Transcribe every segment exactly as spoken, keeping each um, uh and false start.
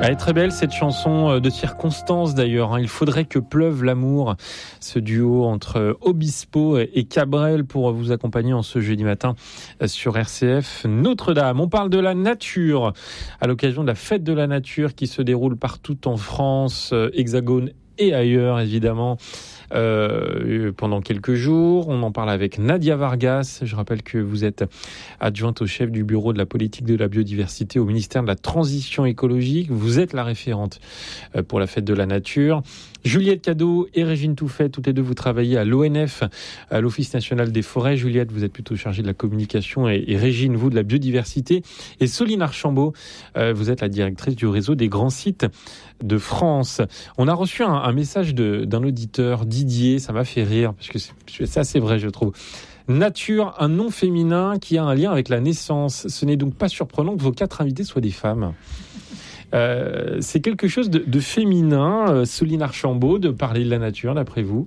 Elle est très belle cette chanson de circonstance d'ailleurs. Il faudrait que pleuve l'amour. Ce duo entre Obispo et Cabrel pour vous accompagner en ce jeudi matin sur R C F Notre-Dame. On parle de la nature à l'occasion de la fête de la nature qui se déroule partout en France, Hexagone et ailleurs évidemment. Euh, pendant quelques jours. On en parle avec Nadia Vargas. Je rappelle que vous êtes adjointe au chef du bureau de la politique de la biodiversité au ministère de la Transition écologique. Vous êtes la référente pour la fête de la nature. Juliette Cadeau et Régine Touffet, toutes les deux, vous travaillez à l'O N F, à l'Office national des forêts. Juliette, vous êtes plutôt chargée de la communication et, et Régine, vous, de la biodiversité. Et Soline Archambault, euh, vous êtes la directrice du réseau des grands sites de France. On a reçu un, un message de, d'un auditeur, Didier, ça m'a fait rire, parce que c'est, ça c'est vrai, je trouve. Nature, un nom féminin qui a un lien avec la naissance. Ce n'est donc pas surprenant que vos quatre invités soient des femmes. Euh, c'est quelque chose de, de féminin, euh, Soline Archambault, de parler de la nature, d'après vous?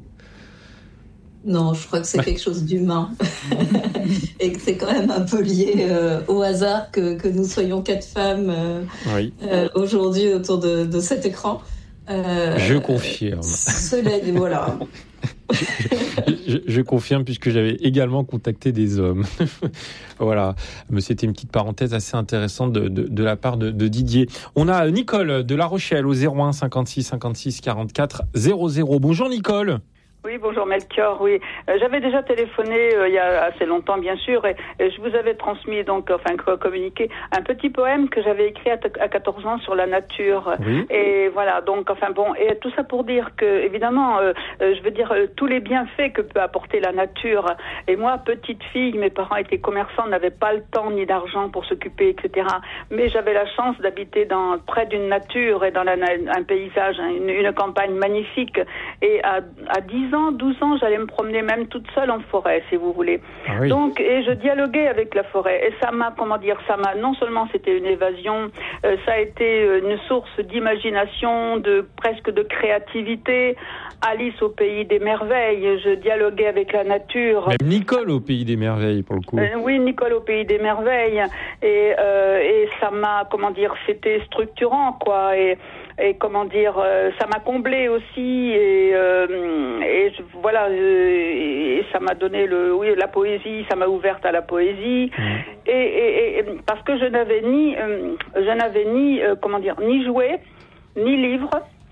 Non, je crois que c'est quelque chose d'humain et que c'est quand même un peu lié euh, au hasard que, que nous soyons quatre femmes euh, oui. euh, aujourd'hui autour de, de cet écran. Euh, je confirme. Cela dit, voilà. je, je, je confirme puisque j'avais également contacté des hommes. Voilà, mais c'était une petite parenthèse assez intéressante de, de, de la part de, de Didier. On a Nicole de La Rochelle au zéro un cinquante-six cinquante-six quarante-quatre zéro zéro. Bonjour Nicole. Oui, bonjour Melchior, oui. Euh, j'avais déjà téléphoné euh, il y a assez longtemps, bien sûr, et, et je vous avais transmis, donc, enfin, communiqué un petit poème que j'avais écrit à, à quatorze ans sur la nature. Oui. Et voilà, donc, enfin, bon, et tout ça pour dire que, évidemment, euh, euh, je veux dire, euh, tous les bienfaits que peut apporter la nature. Et moi, petite fille, mes parents étaient commerçants, n'avaient pas le temps ni d'argent pour s'occuper, et cetera. Mais j'avais la chance d'habiter dans, près d'une nature et dans la, un paysage, une, une campagne magnifique. Et à, à dix ans, douze ans, j'allais me promener même toute seule en forêt, si vous voulez. Ah oui. Donc, et je dialoguais avec la forêt. Et ça m'a, comment dire, ça m'a, non seulement c'était une évasion, euh, ça a été une source d'imagination, de, presque de créativité. Alice au pays des merveilles, je dialoguais avec la nature. Même Nicole au pays des merveilles, pour le coup. Euh, oui, Nicole au pays des merveilles. Et, euh, et ça m'a, comment dire, c'était structurant, quoi. Et, et comment dire, euh, ça m'a comblé aussi. Et, euh, et je, voilà, euh, et ça m'a donné le, oui, la poésie, ça m'a ouverte à la poésie. Mmh. Et, et, et parce que je n'avais ni, euh, je n'avais ni, euh, comment dire, ni jouet, ni livre.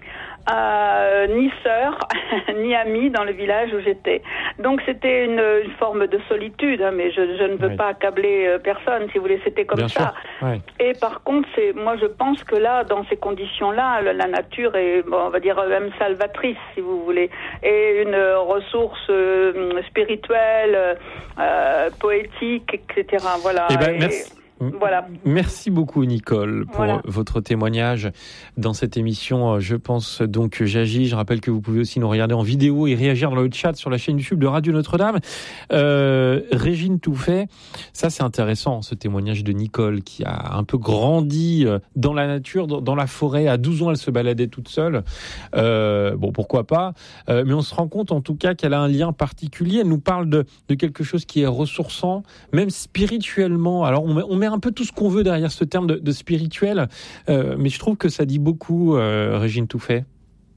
Euh, ni sœur, ni amie dans le village où j'étais. Donc c'était une, une forme de solitude, hein, mais je, je ne veux oui. pas accabler euh, personne, si vous voulez, c'était comme Bien ça. Oui. Et par contre, c'est, moi je pense que là, dans ces conditions-là, la, la nature est, bon, on va dire, même salvatrice, si vous voulez, et une euh, ressource euh, spirituelle, euh, poétique, et cetera. Voilà. Eh ben, et, merci. Voilà. Merci beaucoup Nicole pour voilà. votre témoignage dans cette émission. Je pense donc j'agis. Je rappelle que vous pouvez aussi nous regarder en vidéo et réagir dans le chat sur la chaîne YouTube de Radio Notre-Dame. Euh, Régine Touffet, ça c'est intéressant ce témoignage de Nicole qui a un peu grandi dans la nature, dans la forêt. À douze ans, elle se baladait toute seule. Euh, bon, pourquoi pas. Euh, mais on se rend compte en tout cas qu'elle a un lien particulier. Elle nous parle de, de quelque chose qui est ressourçant, même spirituellement. Alors on met, on met un peu tout ce qu'on veut derrière ce terme de, de spirituel, euh, mais je trouve que ça dit beaucoup, euh, Régine Touffet.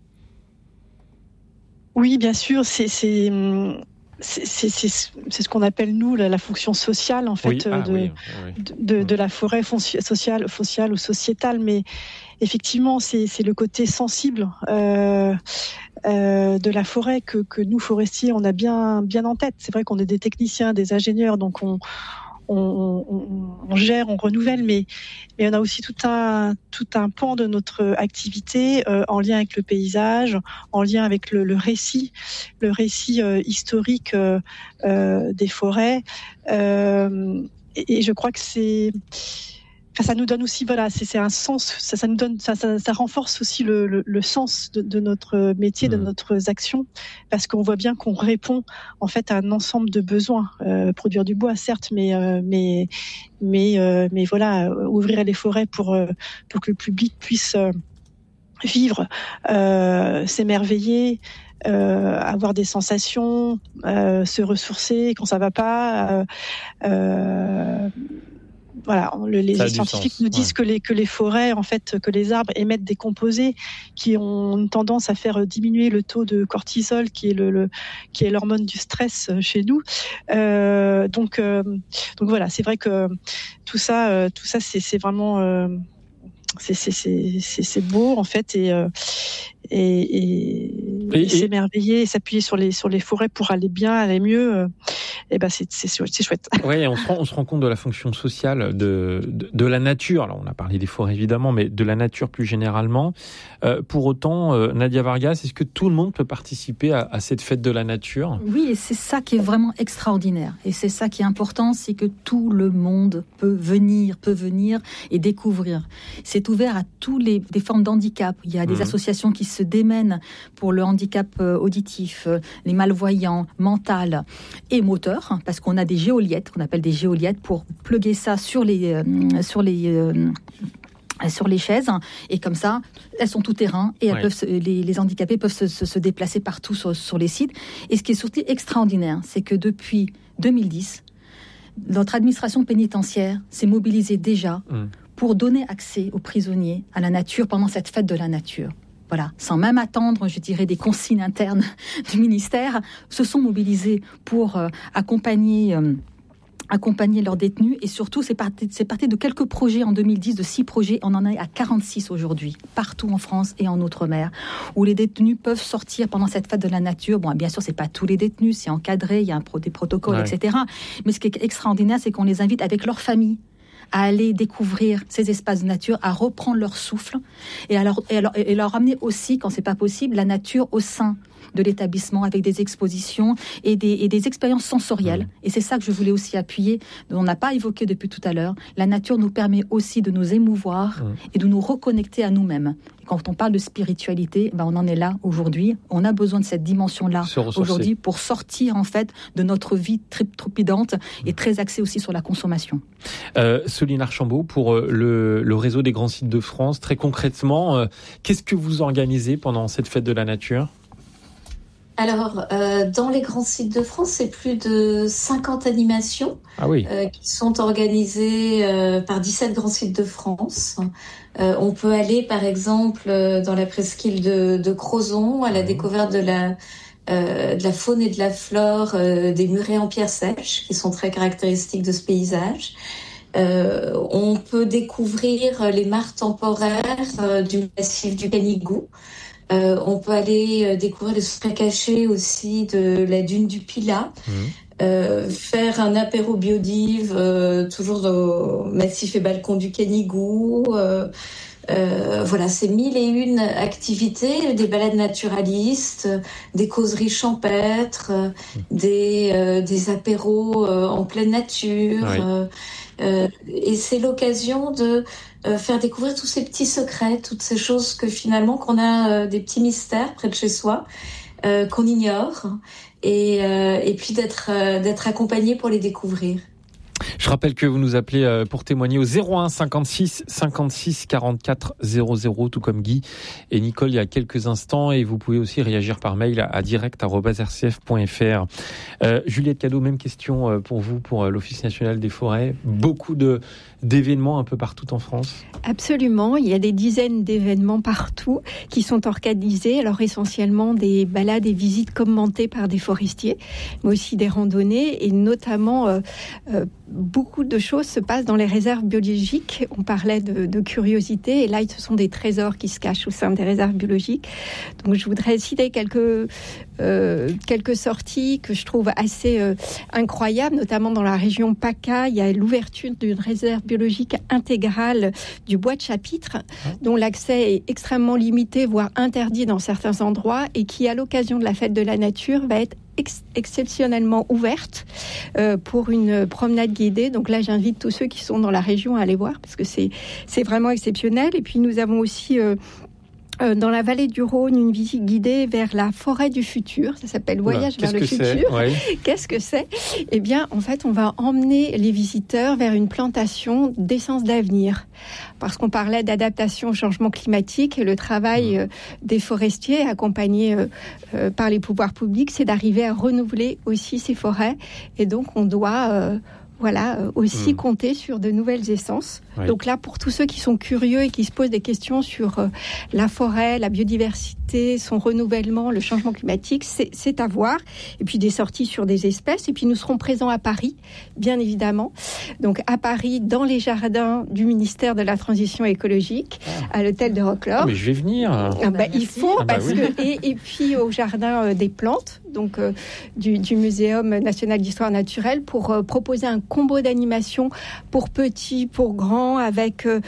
Oui, bien sûr, c'est, c'est, c'est, c'est, c'est, c'est ce qu'on appelle, nous, la, la fonction sociale, en fait, oui. ah, de, oui, oui. De, de, de la forêt fonci- sociale, sociale ou sociétale, mais effectivement, c'est, c'est le côté sensible euh, euh, de la forêt que, que nous, forestiers, on a bien, bien en tête. C'est vrai qu'on est des techniciens, des ingénieurs, donc on On, on, on gère, on renouvelle, mais, mais on a aussi tout un, tout un pan de notre activité euh, en lien avec le paysage, en lien avec le, le récit, le récit euh, historique euh, euh, des forêts. Euh, et, et je crois que c'est... Ça nous donne aussi, voilà, c'est, c'est un sens, ça, ça nous donne, ça, ça, ça renforce aussi le, le, le sens de, de notre métier, mmh. de notre action, parce qu'on voit bien qu'on répond en fait à un ensemble de besoins. Euh, produire du bois, certes, mais euh, mais mais euh, mais voilà, ouvrir les forêts pour euh, pour que le public puisse euh, vivre, euh, s'émerveiller. Euh, avoir des sensations, euh, se ressourcer quand ça va pas. Euh, euh, voilà, le, les, les scientifiques sens, nous disent ouais. que les que les forêts, en fait, que les arbres émettent des composés qui ont une tendance à faire diminuer le taux de cortisol, qui est le, le qui est l'hormone du stress chez nous. Euh, donc euh, donc voilà, c'est vrai que tout ça, euh, tout ça, c'est c'est vraiment euh, c'est c'est c'est c'est c'est beau en fait et euh, et, et, et, et s'émerveiller et s'appuyer sur les sur les forêts pour aller bien, aller mieux. Euh, et ben c'est c'est c'est chouette. Oui, on se rend on se rend compte de la fonction sociale de de, de la nature. Alors on a parlé des forêts évidemment, mais de la nature plus généralement. Euh, pour autant, euh, Nadia Vargas, est-ce que tout le monde peut participer à, à cette fête de la nature ? Oui, et c'est ça qui est vraiment extraordinaire. Et c'est ça qui est important, c'est que tout le monde peut venir, peut venir et découvrir. C'est ouvert à tous les des formes d'handicap. Il y a des mmh. associations qui se démènent pour le handicap euh, auditif, euh, les malvoyants, mental et moteur. Parce qu'on a des géoliettes, qu'on appelle des géoliettes, pour plugger ça sur les, euh, sur les, euh, sur les chaises. Et comme ça, elles sont tout terrain et elles ouais. peuvent se, les, les handicapés peuvent se, se, se déplacer partout sur, sur les sites. Et ce qui est surtout extraordinaire, c'est que depuis deux mille dix, notre administration pénitentiaire s'est mobilisée déjà mmh. pour donner accès aux prisonniers à la nature pendant cette fête de la nature. Voilà, sans même attendre, je dirais, des consignes internes du ministère, se sont mobilisés pour euh, accompagner, euh, accompagner leurs détenus. Et surtout, c'est parti, c'est parti de quelques projets en deux mille dix, de six projets. On en est à quarante-six aujourd'hui, partout en France et en Outre-mer, où les détenus peuvent sortir pendant cette fête de la nature. Bon, bien sûr, c'est pas tous les détenus, c'est encadré, il y a un pro- des protocoles, ouais. et cetera. Mais ce qui est extraordinaire, c'est qu'on les invite avec leur famille à aller découvrir ces espaces de nature, à reprendre leur souffle et, à leur, et, à leur, et leur amener aussi, quand c'est pas possible, la nature au sein de l'établissement avec des expositions et des, et des expériences sensorielles. Mmh. Et c'est ça que je voulais aussi appuyer. On n'a pas évoqué depuis tout à l'heure. La nature nous permet aussi de nous émouvoir mmh. et de nous reconnecter à nous-mêmes. Et quand on parle de spiritualité, ben on en est là aujourd'hui. On a besoin de cette dimension-là aujourd'hui pour sortir en fait de notre vie trépidante mmh. et très axée aussi sur la consommation. Euh, Soline Archambault, pour euh, le, le réseau des grands sites de France, très concrètement, euh, qu'est-ce que vous organisez pendant cette fête de la nature ? Alors, euh, dans les grands sites de France, c'est plus de cinquante animations ah oui. euh, qui sont organisées euh, par dix-sept grands sites de France. Euh, on peut aller, par exemple, euh, dans la presqu'île de, de Crozon, à la mmh. découverte de la, euh, de la faune et de la flore euh, des murets en pierre sèche, qui sont très caractéristiques de ce paysage. Euh, on peut découvrir les mares temporaires euh, du massif du Canigou. Euh, on peut aller euh, découvrir les secrets cachés aussi de la dune du Pilat, mmh. euh, faire un apéro biodive euh, toujours au massif et balcon du Canigou. Euh, euh, voilà, c'est mille et une activités, des balades naturalistes, des causeries champêtres, mmh. des, euh, des apéros euh, en pleine nature. Oui. Euh, euh, et c'est l'occasion de Euh, faire découvrir tous ces petits secrets, toutes ces choses que finalement qu'on a euh, des petits mystères près de chez soi, euh, qu'on ignore, et, euh, et puis d'être euh, d'être accompagné pour les découvrir. Je rappelle que vous nous appelez pour témoigner au zéro un cinquante-six cinquante-six quarante-quatre zéro zéro, tout comme Guy et Nicole il y a quelques instants, et vous pouvez aussi réagir par mail à direct arobase r c f point f r. Euh, Juliette Cadeau, même question pour vous, pour l'Office national des forêts. Beaucoup de, d'événements un peu partout en France ? Absolument, il y a des dizaines d'événements partout qui sont organisés, alors essentiellement des balades et visites commentées par des forestiers, mais aussi des randonnées, et notamment euh, euh, beaucoup de choses se passent dans les réserves biologiques. On parlait de, de curiosité, et là, ce sont des trésors qui se cachent au sein des réserves biologiques. Donc, je voudrais citer quelques, euh, quelques sorties que je trouve assez euh, incroyables, notamment dans la région PACA. Il y a l'ouverture d'une réserve biologique intégrale du bois de Chapitre, dont l'accès est extrêmement limité, voire interdit dans certains endroits, et qui, à l'occasion de la fête de la nature, va être ex- exceptionnellement ouverte euh, pour une promenade guidée. Donc là, j'invite tous ceux qui sont dans la région à aller voir, parce que c'est, c'est vraiment exceptionnel. Et puis, nous avons aussi... Euh, Euh, dans la vallée du Rhône, une visite guidée vers la forêt du futur. Ça s'appelle Voyage Oula, vers le futur. Ouais. Qu'est-ce que c'est ? Eh bien, en fait, on va emmener les visiteurs vers une plantation d'essence d'avenir. Parce qu'on parlait d'adaptation au changement climatique, et le travail mmh. euh, des forestiers, accompagnés euh, euh, par les pouvoirs publics, c'est d'arriver à renouveler aussi ces forêts. Et donc, on doit... Euh, voilà, euh, aussi mmh. compter sur de nouvelles essences. Oui. Donc là, pour tous ceux qui sont curieux et qui se posent des questions sur euh, la forêt, la biodiversité, son renouvellement, le changement climatique, c'est, c'est à voir. Et puis des sorties sur des espèces. Et puis nous serons présents à Paris, bien évidemment. Donc à Paris, dans les jardins du ministère de la Transition écologique, ah. à l'hôtel de Roquelaure. Ah, mais je vais venir. Ah bah, il faut, ah bah parce oui. que... Et, et puis au jardin euh, des plantes, donc euh, du, du Muséum national d'histoire naturelle, pour euh, proposer un combo d'animation pour petits, pour grands, avec euh,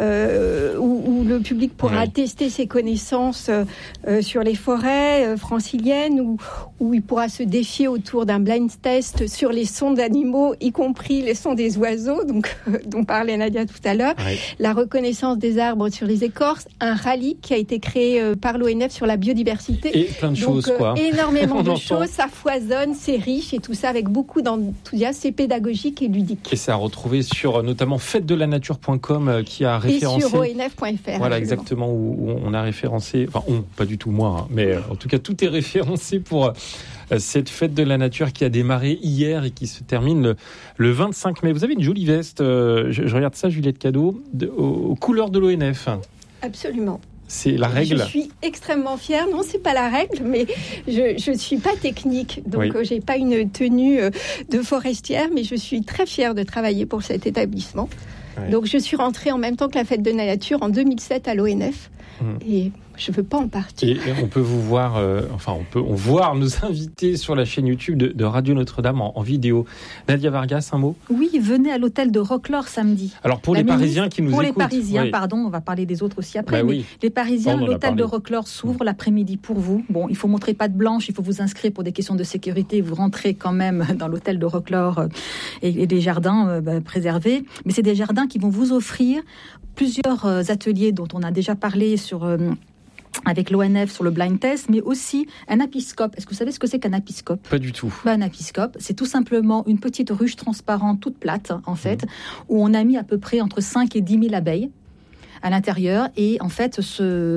euh, où, où le public pourra oui. tester ses connaissances euh, euh, sur les forêts euh, franciliennes, où, où il pourra se défier autour d'un blind test sur les sons d'animaux, y compris les sons des oiseaux, donc euh, dont parlait Nadia tout à l'heure, oui. la reconnaissance des arbres sur les écorces, un rallye qui a été créé euh, par l'O N F sur la biodiversité. Et plein de donc, choses, quoi. Euh, énormément de entend. choses, ça foisonne, c'est riche, et tout ça avec beaucoup d'enthousiasme, c'est pédagogique et ludique. Et c'est à retrouver sur notamment fête de la nature point com euh, qui a référencé... Et sur O N F point F R. Voilà, exactement, où, où on a référencé... Enfin, on, pas du tout moi, hein, mais euh, en tout cas, tout est référencé pour euh, cette fête de la nature qui a démarré hier et qui se termine le, le vingt-cinq mai. Vous avez une jolie veste, euh, je, je regarde ça, Juliette Cadeau, de, aux, aux couleurs de l'O N F. Absolument. C'est la règle. Je suis extrêmement fière. Non, c'est pas la règle, mais je je suis pas technique, donc oui. euh, j'ai pas une tenue euh, de forestière, mais je suis très fière de travailler pour cet établissement. Oui. Donc je suis rentrée en même temps que la fête de la nature en deux mille sept à l'O N F mmh. et je veux pas en partir. Et, et on peut vous voir, euh, enfin on peut on voir nos invités sur la chaîne YouTube de, de Radio Notre-Dame en, en vidéo. Nadia Vargas, un mot ? Oui, venez à l'hôtel de Roquelaure samedi. Alors pour la les ministre, Parisiens qui nous pour écoutent. Pour les Parisiens, oui. pardon, on va parler des autres aussi après. Bah mais oui. Les Parisiens, oh, l'hôtel de Roquelaure s'ouvre mmh. l'après-midi pour vous. Bon, il faut montrer patte blanche, il faut vous inscrire pour des questions de sécurité. Vous rentrez quand même dans l'hôtel de Roquelaure et, et des jardins euh, bah, préservés. Mais c'est des jardins qui vont vous offrir plusieurs euh, ateliers dont on a déjà parlé sur... Euh, avec l'O N F sur le blind test, mais aussi un apiscope. Est-ce que vous savez ce que c'est qu'un apiscope ? Pas du tout. Ben, un apiscope, c'est tout simplement une petite ruche transparente, toute plate, en fait, mmh. où on a mis à peu près entre cinq et dix mille abeilles à l'intérieur. Et en fait, ce...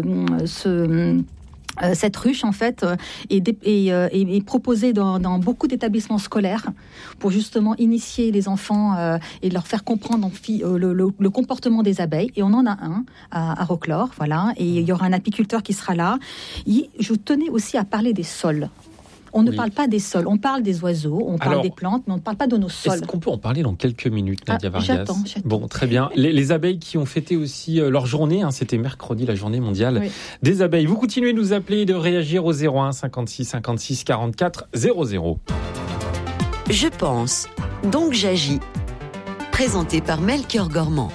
ce Euh, cette ruche, en fait, euh, est, dé- est, euh, est, est proposée dans, dans beaucoup d'établissements scolaires pour justement initier les enfants euh, et leur faire comprendre euh, le, le, le comportement des abeilles. Et on en a un à, à Roquelaure, voilà. Et il y aura un apiculteur qui sera là. Et je tenais aussi à parler des sols. On ne oui. parle pas des sols, on parle des oiseaux, on parle Alors, des plantes, mais on ne parle pas de nos sols. Est-ce qu'on peut en parler dans quelques minutes, Nadia ah, Vargas ? J'attends, j'attends. Bon, très bien. Les, les abeilles qui ont fêté aussi euh, leur journée, hein, c'était mercredi, la journée mondiale oui. des abeilles. Vous continuez de nous appeler et de réagir au zéro un cinquante-six cinquante-six quarante-quatre zéro zéro. Je pense, donc j'agis. Présenté par Melchior Gormand.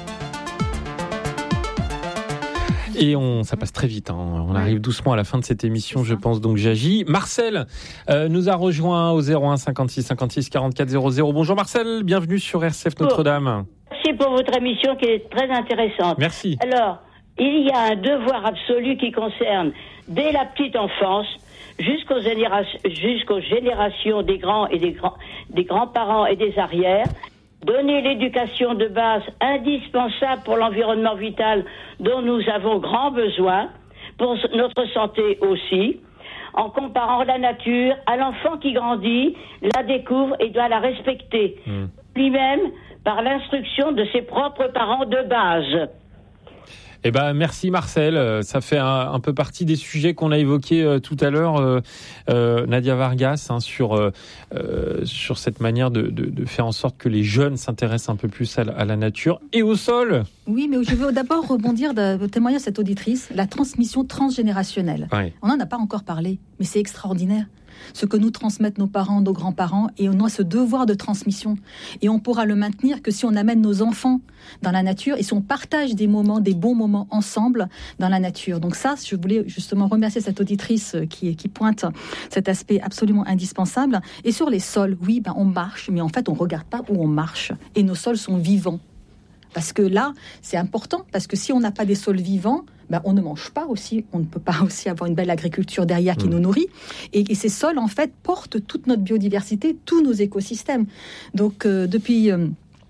Et on, ça passe très vite. Hein. On arrive doucement à la fin de cette émission. Je pense donc j'agis. Marcel euh, nous a rejoint au zéro un cinquante-six cinquante-six quarante-quatre zéro zéro. Bonjour Marcel, bienvenue sur R C F Notre-Dame. Merci pour votre émission qui est très intéressante. Merci. Alors, il y a un devoir absolu qui concerne dès la petite enfance jusqu'aux générations, jusqu'aux générations des grands et des grands, des grands-parents et des arrières. Donner l'éducation de base indispensable pour l'environnement vital dont nous avons grand besoin, pour notre santé aussi, en comparant la nature à l'enfant qui grandit, la découvre et doit la respecter, mmh. lui-même par l'instruction de ses propres parents de base. Eh ben, merci Marcel. Ça fait un, un peu partie des sujets qu'on a évoqués euh, tout à l'heure, euh, euh, Nadia Vargas, hein, sur euh, sur cette manière de, de, de faire en sorte que les jeunes s'intéressent un peu plus à la, à la nature et au sol. Oui, mais je veux d'abord rebondir de témoigner à cette auditrice, la transmission transgénérationnelle. Oui. On n'en a pas encore parlé, mais c'est extraordinaire. Ce que nous transmettent nos parents, nos grands-parents, et on a ce devoir de transmission. Et on pourra le maintenir que si on amène nos enfants dans la nature et si on partage des moments, des bons moments ensemble dans la nature. Donc ça, je voulais justement remercier cette auditrice qui, qui pointe cet aspect absolument indispensable. Et sur les sols, oui, ben on marche, mais en fait, on ne regarde pas où on marche. Et nos sols sont vivants. Parce que là, c'est important, parce que si on n'a pas des sols vivants, ben on ne mange pas aussi, on ne peut pas aussi avoir une belle agriculture derrière qui mmh. nous nourrit. Et, et ces sols, en fait, portent toute notre biodiversité, tous nos écosystèmes. Donc, euh, depuis... Euh,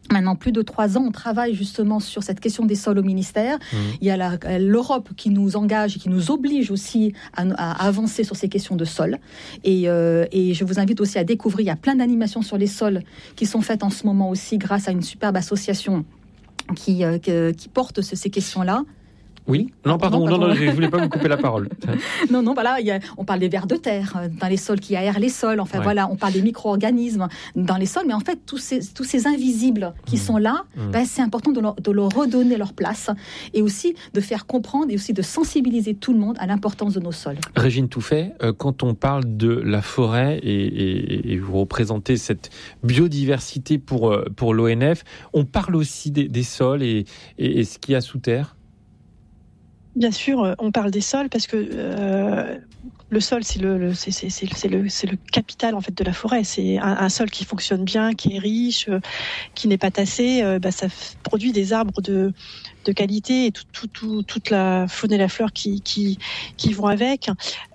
Maintenant, plus de trois ans, on travaille justement sur cette question des sols au ministère. Mmh. Il y a la, l'Europe qui nous engage et qui nous oblige aussi à, à avancer sur ces questions de sols. Et, euh, et je vous invite aussi à découvrir, il y a plein d'animations sur les sols qui sont faites en ce moment aussi grâce à une superbe association qui, euh, qui, qui porte ce, ces questions-là. Oui, non, pardon, non, non, je ne voulais pas vous couper la parole. non, non, voilà, y a, on parle des vers de terre dans les sols qui aèrent les sols. Enfin, ouais. voilà, on parle des micro-organismes dans les sols, mais en fait, tous ces, tous ces invisibles qui mmh. sont là, mmh. ben, c'est important de leur, de leur redonner leur place et aussi de faire comprendre et aussi de sensibiliser tout le monde à l'importance de nos sols. Régine Touffet, euh, quand on parle de la forêt et, et, et vous représentez cette biodiversité pour, pour l'O N F, on parle aussi des, des sols et, et, et ce qu'il y a sous terre. Bien sûr, on parle des sols parce que euh, le sol, c'est le, le, c'est, c'est, c'est, c'est, le, c'est le capital en fait de la forêt. C'est un, un sol qui fonctionne bien, qui est riche, euh, qui n'est pas tassé. Euh, bah, ça f- produit des arbres de, de qualité et tout, tout, tout, toute la faune et la flore qui, qui, qui vont avec.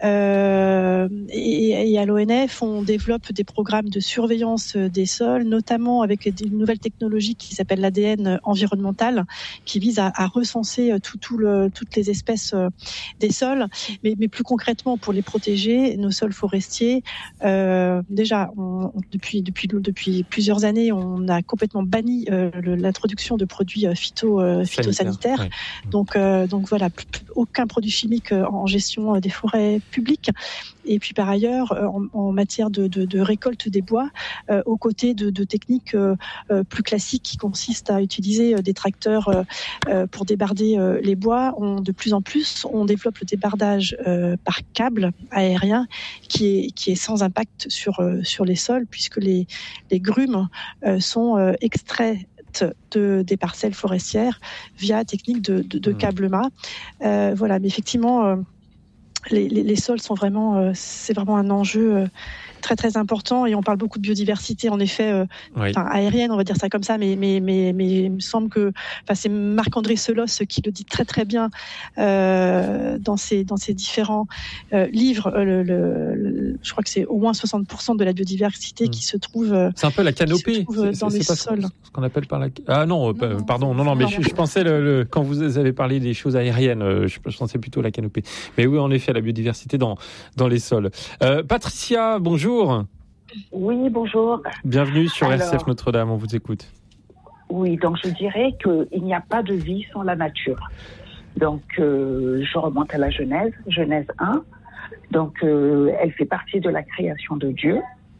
Euh, et, et à l'O N F, on développe des programmes de surveillance des sols, notamment avec des nouvelles technologies qui s'appellent l'A D N environnemental, qui vise à, à recenser tout, tout le, toutes les espèces des sols. Mais, mais plus concrètement, pour les protéger, nos sols forestiers, euh, déjà, on, depuis, depuis, depuis plusieurs années, on a complètement banni euh, le, l'introduction de produits phyto, euh, phytosanitaires. Ouais. Donc, euh, donc voilà, plus, plus, aucun produit chimique en gestion des forêts publiques. Et puis par ailleurs, en, en matière de, de, de récolte des bois, euh, aux côtés de, de techniques euh, plus classiques qui consistent à utiliser des tracteurs euh, pour débarder euh, les bois, on, de plus en plus, on développe le débardage euh, par câble aérien qui est, qui est sans impact sur, euh, sur les sols, puisque les, les grumes euh, sont euh, extraits De, des parcelles forestières via technique de, de, de câblement. Euh, voilà, mais effectivement, euh, les, les, les sols sont vraiment, euh, c'est vraiment un enjeu euh, très très important et on parle beaucoup de biodiversité en effet, euh, oui. enfin aérienne, on va dire ça comme ça, mais mais mais mais il me semble que, enfin c'est Marc-André Selosse qui le dit très très bien euh, dans ses dans ses différents euh, livres. Euh, le, le, le, je crois que c'est au moins soixante pour cent de la biodiversité mmh. qui se trouve. Euh, c'est un peu la canopée. C'est, dans c'est, les c'est sols. Ce qu'on appelle par la. Ah non, non euh, pardon, non non, mais non, je, je pensais le, le, quand vous avez parlé des choses aériennes, je, je pensais plutôt à la canopée. Mais oui, en effet, la biodiversité dans dans les sols. Euh, Patricia, bonjour. Oui, bonjour. Bienvenue sur Alors, R C F Notre-Dame, on vous écoute. Oui, donc je dirais qu'il n'y a pas de vie sans la nature. Donc, euh, je remonte à la Genèse, Genèse un. Donc, euh, elle fait partie de la création de Dieu.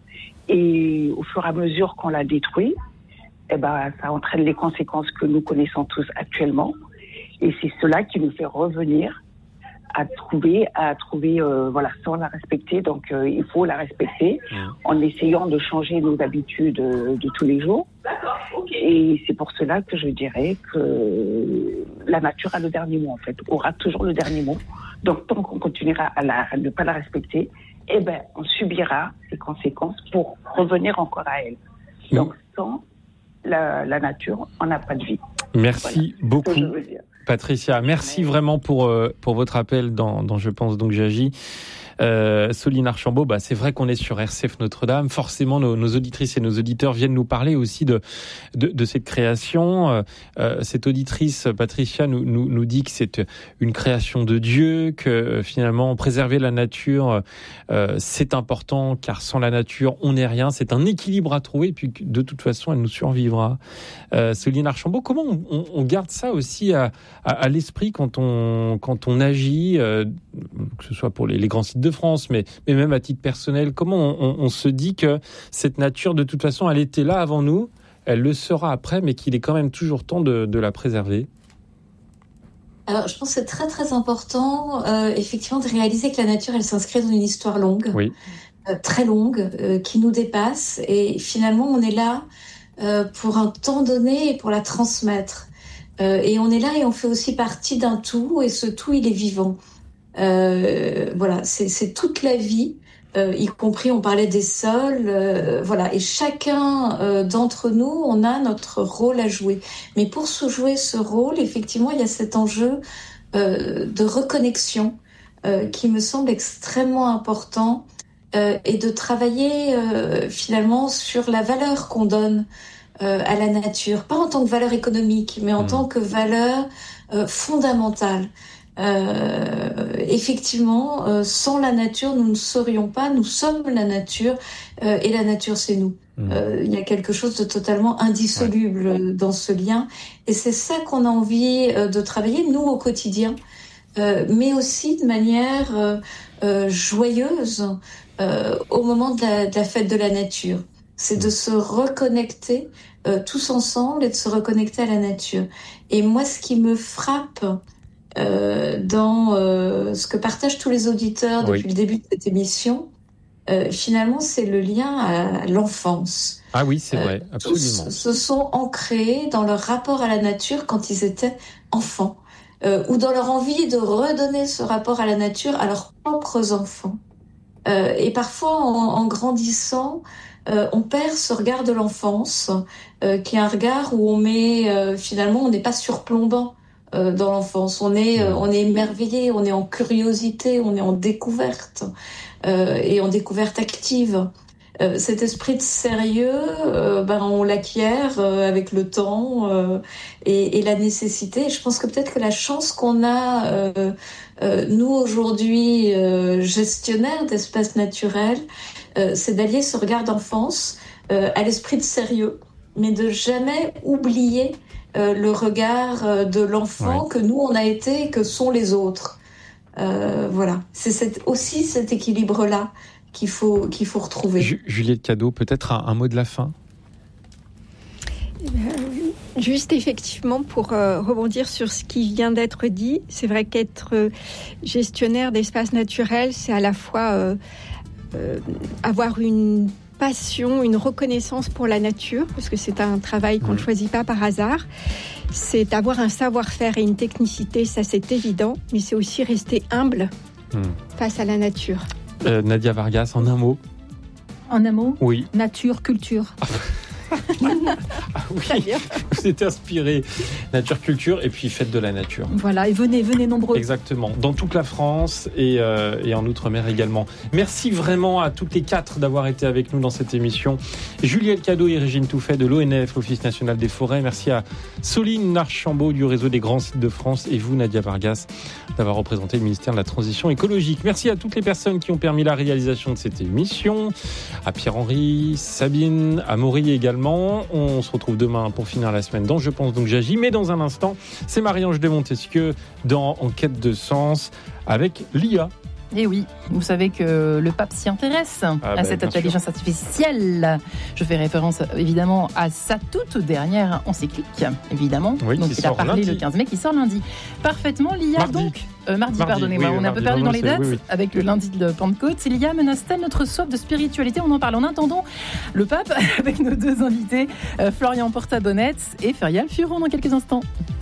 Et au fur et à mesure qu'on la détruit, eh ben, ça entraîne les conséquences que nous connaissons tous actuellement. Et c'est cela qui nous fait revenir à trouver, à trouver, euh, voilà, sans la respecter. Donc, euh, il faut la respecter mmh. en essayant de changer nos habitudes de, de tous les jours. Okay. Et c'est pour cela que je dirais que la nature a le dernier mot, en fait, aura toujours le dernier mot. Donc, tant qu'on continuera à, la, à ne pas la respecter, eh ben, on subira ses conséquences pour revenir encore à elle. Mmh. Donc, sans la, la nature, on n'a pas de vie. Merci voilà, beaucoup. Patricia, merci vraiment pour, euh, pour votre appel dans, dans Je pense donc j'agis. Euh, Soline Archambault, bah, c'est vrai qu'on est sur R C F Notre-Dame. Forcément, nos, nos auditrices et nos auditeurs viennent nous parler aussi de, de, de cette création. Euh, cette auditrice, Patricia, nous, nous, nous dit que c'est une création de Dieu, que euh, finalement, préserver la nature, euh, c'est important, car sans la nature, on n'est rien. C'est un équilibre à trouver, et puis de toute façon, elle nous survivra. Euh, Soline Archambault, comment on, on, on garde ça aussi à, à, à l'esprit quand on, quand on agit, euh, que ce soit pour les, les grands sites de France, mais, mais même à titre personnel, comment on, on, on se dit que cette nature, de toute façon, elle était là avant nous, elle le sera après, mais qu'il est quand même toujours temps de, de la préserver? Alors, je pense que c'est très, très important, euh, effectivement, de réaliser que la nature, elle s'inscrit dans une histoire longue, oui. euh, très longue, euh, qui nous dépasse, et finalement, on est là euh, pour un temps donné et pour la transmettre. Euh, et on est là et on fait aussi partie d'un tout, et ce tout, il est vivant. Euh, voilà, c'est, c'est toute la vie, euh, y compris on parlait des sols, euh, voilà, et chacun euh, d'entre nous, on a notre rôle à jouer. Mais pour se jouer ce rôle, effectivement, il y a cet enjeu euh, de reconnexion euh, qui me semble extrêmement important euh, et de travailler euh, finalement sur la valeur qu'on donne euh, à la nature, pas en tant que valeur économique, mais en mmh. tant que valeur euh, fondamentale. Euh, effectivement, euh, sans la nature, nous ne serions pas. Nous sommes la nature euh, et la nature, c'est nous. Il mmh. euh, y a quelque chose de totalement indissoluble ouais. dans ce lien, et c'est ça qu'on a envie euh, de travailler nous au quotidien, euh, mais aussi de manière euh, euh, joyeuse euh, au moment de la, de la fête de la nature. C'est de se reconnecter euh, tous ensemble et de se reconnecter à la nature. Et moi, ce qui me frappe Euh, dans euh, ce que partagent tous les auditeurs depuis oui. le début de cette émission, euh, finalement, c'est le lien à l'enfance. Ah oui, c'est euh, vrai, absolument. Tous se sont ancrés dans leur rapport à la nature quand ils étaient enfants, euh, ou dans leur envie de redonner ce rapport à la nature à leurs propres enfants. Euh, et parfois, en, en grandissant, euh, on perd ce regard de l'enfance, euh, qui est un regard où on met, euh, finalement, on n'est pas surplombant dans l'enfance. On est, on est émerveillé, on est en curiosité, on est en découverte euh, et en découverte active. Euh, cet esprit de sérieux, euh, ben on l'acquiert euh, avec le temps euh, et, et la nécessité. Je pense que peut-être que la chance qu'on a, euh, euh, nous aujourd'hui euh, gestionnaires d'espaces naturels, euh, c'est d'allier ce regard d'enfance euh, à l'esprit de sérieux, mais de jamais oublier Euh, le regard euh, de l'enfant ouais. que nous on a été et que sont les autres. Euh, voilà, c'est cette, aussi cet équilibre-là qu'il faut, qu'il faut retrouver. Ju- Juliette Cadeau, peut-être un, un mot de la fin ? euh, Juste effectivement pour euh, rebondir sur ce qui vient d'être dit, c'est vrai qu'être euh, gestionnaire d'espaces naturels, c'est à la fois euh, euh, avoir une passion, une reconnaissance pour la nature, parce que c'est un travail qu'on ne choisit pas par hasard. C'est avoir un savoir-faire et une technicité, ça c'est évident, mais c'est aussi rester humble mmh. face à la nature. Euh, Nadia Vargas, en un mot. En un mot ? Oui. Nature, culture. Ah oui, vous êtes inspiré. Nature, culture et puis fête de la nature. Voilà, et venez, venez nombreux. Exactement, dans toute la France et, euh, et en Outre-mer également. Merci vraiment à toutes les quatre d'avoir été avec nous dans cette émission. Juliette Cadeau et Régine Touffet de l'O N F, l'Office National des Forêts. Merci à Soline Archambault du réseau des grands sites de France et vous, Nadia Vargas, d'avoir représenté le ministère de la Transition écologique. Merci à toutes les personnes qui ont permis la réalisation de cette émission. À Pierre-Henri, Sabine, à Maury également. On se retrouve demain pour finir la semaine dans Je pense donc j'agis. Mais dans un instant, c'est Marie-Ange de Montesquieu dans En quête de sens avec l'I A. Et oui, vous savez que le pape s'y intéresse ah à bah, cette intelligence sûr. artificielle. Je fais référence évidemment à sa toute dernière encyclique, évidemment. Oui, donc il a parlé lundi. le quinze mai, qui sort lundi. Parfaitement, l'I A mardi. donc. Euh, mardi, mardi, pardonnez-moi, oui, on est un peu perdu dans les dates. Oui, oui. Avec le lundi de Pentecôte, l'I A menace-t-elle notre soif de spiritualité ? On en parle en attendant le pape avec nos deux invités, euh, Florian Porta-Bonnette et Ferial Furon dans quelques instants.